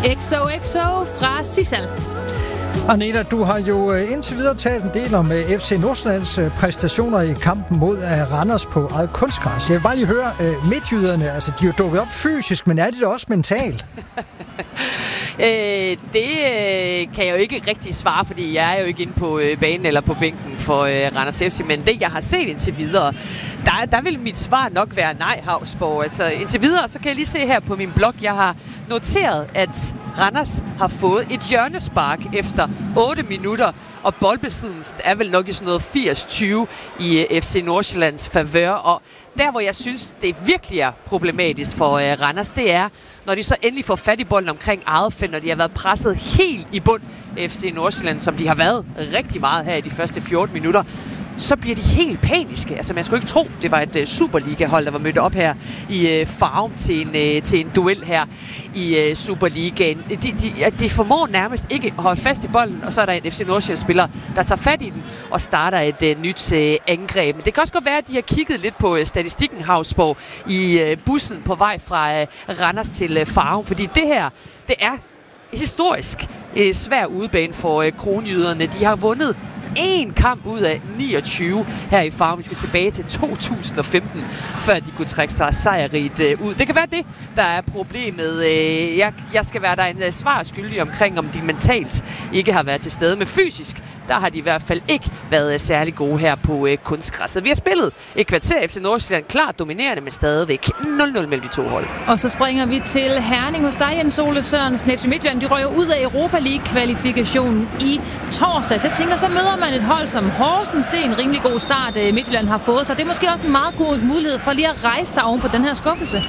XOXO fra Sissal. Anita, du har jo indtil videre talt en del om FC Nordsjællands præstationer i kampen mod Randers på eget kunstgræs. Jeg vil bare lige høre, midtjyderne, altså de er jo dukket op fysisk, men er de da også mentalt? Det kan jeg jo ikke rigtig svare, fordi jeg er jo ikke inde på banen eller på bænken for Randers FC, men det jeg har set indtil videre, der vil mit svar nok være nej, Hausborg. Altså indtil videre, så kan jeg lige se her på min blog, jeg har noteret, at Randers har fået et hjørnespark efter 8 minutter, og boldbesiddelsen er vel nok i sådan noget 80-20 i FC Nordsjællands favør, og der, hvor jeg synes, det virkelig er problematisk for Randers, det er, når de så endelig får fat i bolden omkring eget felt, når de har været presset helt i bund FC Nordsjælland, som de har været rigtig meget her i de første 14 minutter, så bliver de helt paniske. Altså, man skulle ikke tro, det var et Superliga-hold, der var mødt op her i Farum til en duel her i Superligaen. De formår nærmest ikke at holde fast i bolden, og så er der en FC Nordsjælland-spiller, der tager fat i den og starter et nyt angreb. Men det kan også godt være, at de har kigget lidt på statistikken, Hausborg, i bussen på vej fra Randers til Farum, fordi det her, det er historisk svær udebane for kronjyderne. De har vundet en kamp ud af 29 her i Farum. Vi skal tilbage til 2015, før de kunne trække sig sejrigt ud. Det kan være det, der er problemet. Jeg skal være der en svar skyldig omkring, om de mentalt ikke har været til stede. Men fysisk, der har de i hvert fald ikke været særlig gode her på kunstgræsset. Vi har spillet et kvarter FC Nordsjælland, klart dominerende, men stadigvæk 0-0 mellem de to hold. Og så springer vi til Herning hos dig, Jens Ole Sørensen. FC Midtjylland, de røger ud af Europa League-kvalifikationen i torsdag. Så jeg tænker, så møder man et hold som Horsens. Det er en rimelig god start, Midtjylland har fået. Så det er måske også en meget god mulighed for lige at rejse sig oven på den her skuffelse.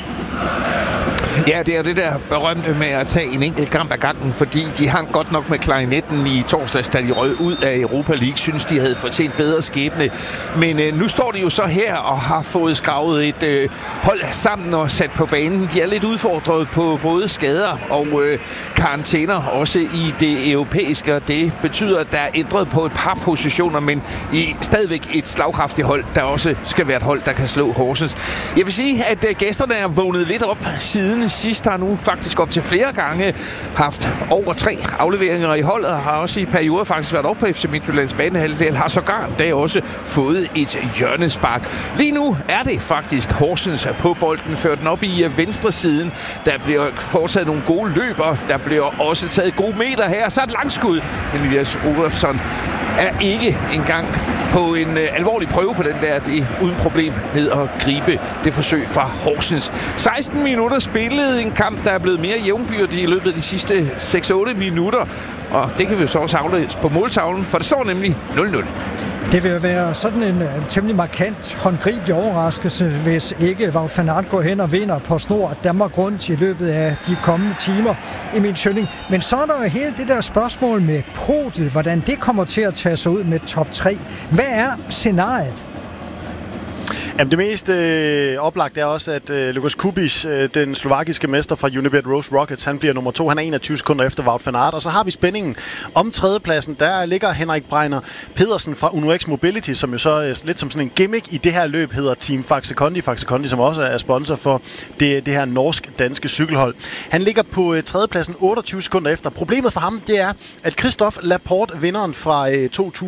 Ja, det er det der berømte med at tage en enkelt kamp ad gangen, fordi de hang godt nok med klarinetten i torsdags, da de røg ud af Europa League. Synes, de havde fortjent bedre skæbne. Men nu står de jo så her og har fået skravet et hold sammen og sat på banen. De er lidt udfordret på både skader og karantæner, også i det europæiske. Og det betyder, at der er ændret på et par positioner, men stadigvæk et slagkraftigt hold, der også skal være et hold, der kan slå Horsens. Jeg vil sige, at gæsterne er vågnet lidt op siden sidst, har nu faktisk op til flere gange haft over 3 afleveringer i holdet, og har også i perioder faktisk været op på FC Midtjyllands banehalvdel, har sågar da også fået et hjørnespark. Lige nu er det faktisk Horsens på bolden, ført den op i venstre siden. Der bliver foretaget nogle gode løber, der bliver også taget gode meter her, så et langskud. Men Elias Olofsson er ikke engang på en alvorlig prøve på den der, det uden problem ned og gribe det forsøg fra Horsens. 16 minutter spillet, en kamp, der er blevet mere jævnbyrdig i løbet af de sidste 6-8 minutter. Og det kan vi jo så også aflæse på måltavlen, for det står nemlig 0-0. Det vil være sådan en temmelig markant, håndgribelig overraskelse, hvis ikke Wout van Aert går hen og vinder på snor Danmark rundt i løbet af de kommende timer, Emil Schønning. Men så er der jo hele det der spørgsmål med podiet, hvordan det kommer til at tage sig ud med top 3. Hvad er scenariet? Jamen, det mest oplagte er også, at Lukas Kubic, den slovakiske mester fra Unibet Rose Rockets, han bliver nummer 2. Han er 21 sekunder efter Wout van Aert. Og så har vi spændingen om tredjepladsen. Der ligger Henrik Breiner Pedersen fra UnoX Mobility, som jo så lidt som sådan en gimmick i det her løb hedder Team Faxe Kondi. Faxe Kondi, som også er sponsor for det her norsk-danske cykelhold. Han ligger på tredjepladsen 28 sekunder efter. Problemet for ham, det er, at Christophe Laporte, vinderen fra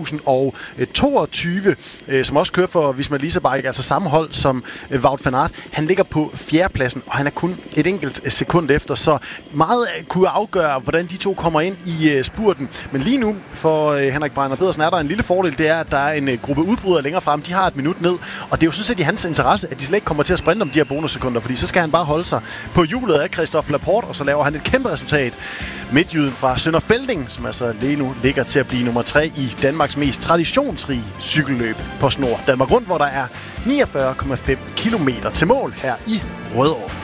2022, som også kører for Visma Leasebike, altså samme hold som Wout van Aert, han ligger på fjerdepladsen, og han er kun et enkelt sekund efter, så meget kunne afgøre, hvordan de to kommer ind i spurten. Men lige nu for Henrik Breiner Pedersen er der en lille fordel, det er, at der er en gruppe udbrydere længere frem. De har et minut ned, og det er jo sådan set i hans interesse, at de slet ikke kommer til at sprinte om de her bonussekunder, fordi så skal han bare holde sig på hjulet af Christophe Laporte, og så laver han et kæmpe resultat. Midtjyden fra Sønder Felding, som altså lige nu ligger til at blive nummer 3 i Danmarks mest traditionsrige cykelløb på snor Danmark Rundt, hvor der er 49,5 kilometer til mål her i Rødovre.